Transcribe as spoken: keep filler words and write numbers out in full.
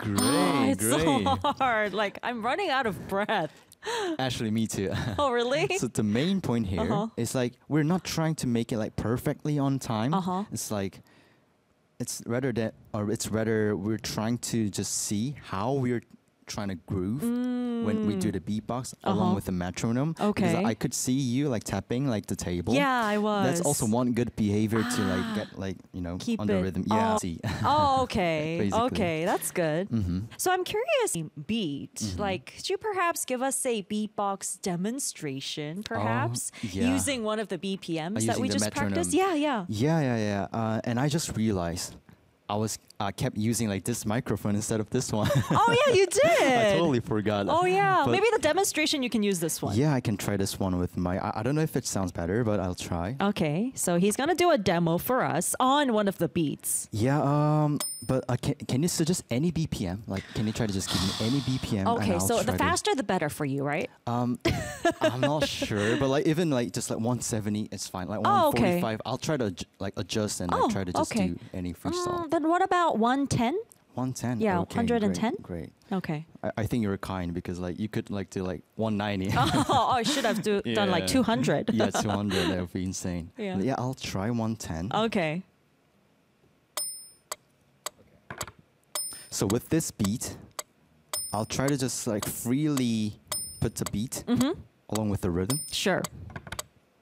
Great, Oh, it's great. so hard. Like, I'm running out of breath. Actually, me too. Oh, really? So the main point here Uh-huh. is like we're not trying to make it like perfectly on time. Uh-huh. It's like it's rather that, or it's rather we're trying to just see how we're trying to groove when we do the beatbox Uh-huh. along with the metronome. Because Okay. I could see you like tapping like the table. Yeah, I was. That's also one good behavior to like get like you know Keep on the it- rhythm. Yeah. oh. See. Oh, okay. Basically. Okay, that's good. Mm-hmm. So I'm curious, beat, like, could you perhaps give us a beatbox demonstration, perhaps, yeah. using one of the B P Ms Uh, that using we the just metronome. practiced? Yeah, yeah. Yeah, yeah, yeah. Uh, and I just realized I was I kept using like this microphone instead of this one. Oh, yeah, you did. I totally forgot. Oh, yeah. But Maybe the demonstration, you can use this one. yeah, I can try this one with my. I, I don't know if it sounds better, but I'll try. Okay, so he's gonna do a demo for us on one of the beats. Yeah. Um. But uh, can can you suggest any B P M? Like, can you try to just give me any B P M? and Okay, I'll so the try to- faster the better for you, right? Um, I'm not sure, but like even like just like one seventy is fine. Like Oh, okay. one forty-five, I'll try to adj- like adjust and Oh, like try to just okay. do any freestyle. Mm, then what about one ten? one ten. yeah, okay, one hundred ten? Great. great. Okay. I, I think you're kind because like you could like do like one ninety. Oh, I should have do, done like Yeah. two hundred. Yeah, two hundred. That would be insane. Yeah. Yeah, I'll try one ten. Okay. So with this beat, I'll try to just like freely put the beat Mm-hmm. along with the rhythm. Sure.